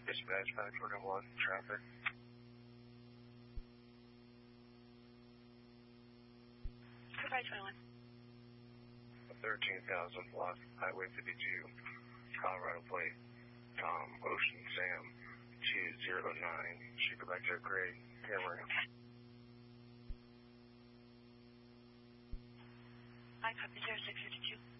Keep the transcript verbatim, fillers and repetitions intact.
Dispatch five twenty-one, traffic. five twenty-one. thirteen thousand block, Highway fifty-two, Colorado plate, Tom, Ocean Sam, two zero nine, should go back to a grade, camera. I copy zero six fifty-two.